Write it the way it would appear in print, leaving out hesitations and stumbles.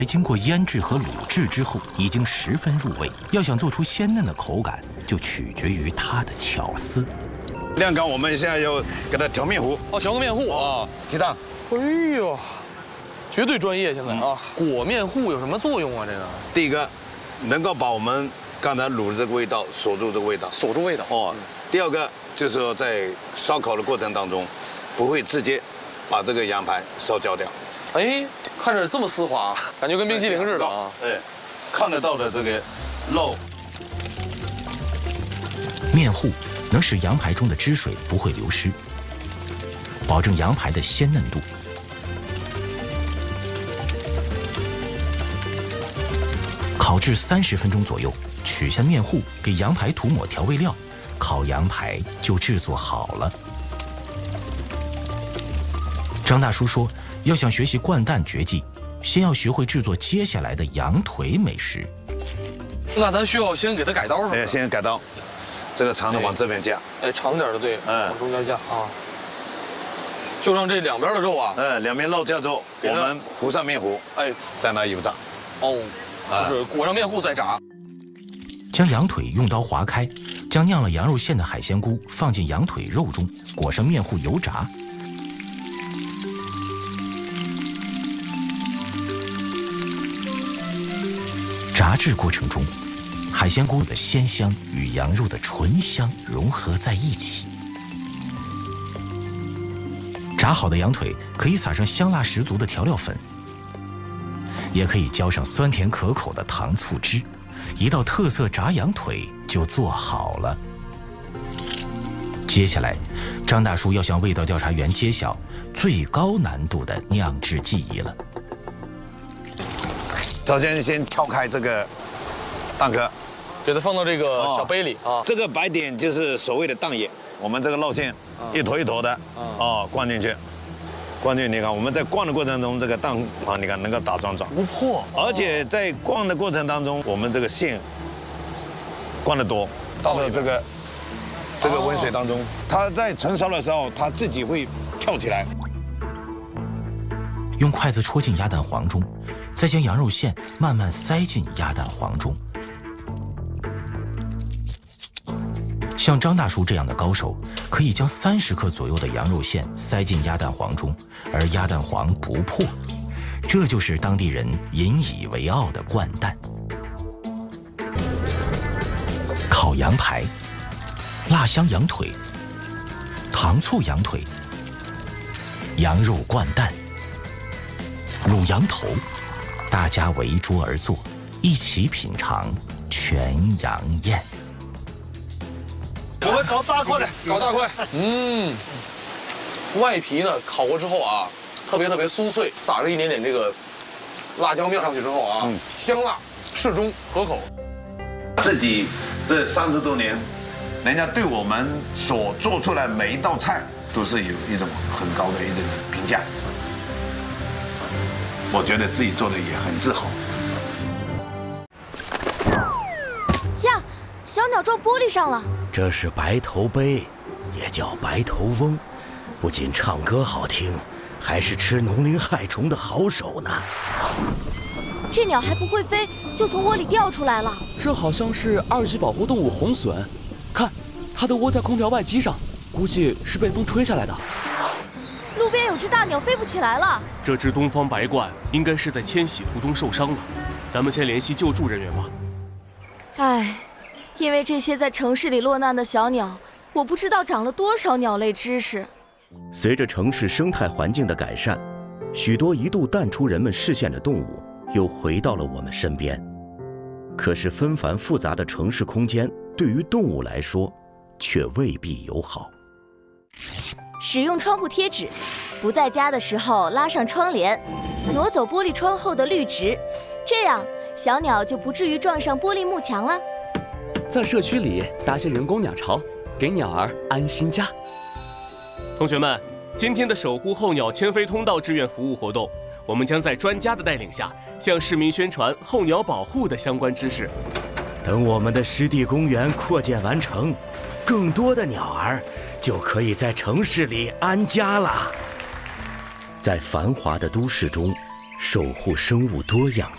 经过腌制和卤制之后，已经十分入味。要想做出鲜嫩的口感，就取决于它的巧思。 晾干，我们现在要给它调面糊。 哦，调个面糊啊， 鸡蛋。 哎呦，绝对专业！现在啊，裹面糊有什么作用啊？这个第一个，能够把我们刚才卤的这个味道锁住这个味道。 锁住味道。 哦。第二个就是说，在烧烤的过程当中，不会直接把这个羊排烧焦掉。 哎，看着这么丝滑，感觉跟冰淇淋似的啊。 哎，看得到的这个肉。 面糊能使羊排中的汁水不会流失，保证羊排的鲜嫩度。烤制30分钟左右，取下面糊，给羊排涂抹调味料，烤羊排就制作好了。张大叔说，要想学习掼蛋绝技，先要学会制作接下来的羊腿美食。 那咱需要先给它改刀是吧？ 哎，先改刀，这个长的往这边架。 哎，长点的对，往中间架啊。就让这两边的肉啊， 两边肉架之后，我们糊上面糊，哎，再拿油炸。 哦，就是裹上面糊再炸。 将羊腿用刀划开，将酿了羊肉馅的海鲜菇放进羊腿肉中，裹上面糊油炸。炸制过程中，海鲜菇的鲜香与羊肉的醇香融合在一起。炸好的羊腿可以撒上香辣十足的调料粉，也可以浇上酸甜可口的糖醋汁，一道特色炸羊腿就做好了。接下来，张大叔要向味道调查员揭晓最高难度的酿制技艺了。 首先挑开这个蛋壳， 给它放到这个小杯里啊。 这个白点就是所谓的蛋液，我们这个肉馅一坨一坨的灌进去。灌进去，你看我们在灌的过程中，这个蛋黄你看能够打桩不破，而且在灌的过程当中，我们这个馅灌得多，到了这个温水当中，它在盛烧的时候，它自己会跳起来。 用筷子戳进鸭蛋黄中，再将羊肉馅慢慢塞进鸭蛋黄中。像张大叔这样的高手，可以将30克左右的羊肉馅塞进鸭蛋黄中，而鸭蛋黄不破，这就是当地人引以为傲的掼蛋。烤羊排、辣香羊腿、糖醋羊腿、羊肉掼蛋、卤羊头，大家围桌而坐，一起品尝全羊宴。 我们搞大块的， 搞大块。外皮呢烤过之后啊，特别酥脆，撒上一点点这个辣椒面上去之后啊，香辣适中可口。 自己这30多年，人家对我们所做出来每一道菜都是有一种很高的一种评价，我觉得自己做的也很自豪。 呀，小鸟撞玻璃上了。 这是白头鹎，也叫白头翁，不仅唱歌好听，还是吃农林害虫的好手呢。 这鸟还不会飞，就从窝里掉出来了。 这好像是2级保护动物红隼，看，它的窝在空调外机上，估计是被风吹下来的。 路边有只大鸟飞不起来了。 这只东方白鹳应该是在迁徙途中受伤了，咱们先联系救助人员吧。 唉。因为这些在城市里落难的小鸟，我不知道长了多少鸟类知识。 随着城市生态环境的改善，许多一度淡出人们视线的动物又回到了我们身边。可是纷繁复杂的城市空间对于动物来说却未必友好。 使用窗户贴纸，不在家的时候拉上窗帘，挪走玻璃窗后的绿植，这样小鸟就不至于撞上玻璃幕墙了。 在社区里搭些人工鸟巢，给鸟儿安心家。 同学们，今天的守护候鸟迁飞通道志愿服务活动，我们将在专家的带领下，向市民宣传候鸟保护的相关知识。 等我们的湿地公园扩建完成，更多的鸟儿就可以在城市里安家了。在繁华的都市中，守护生物多样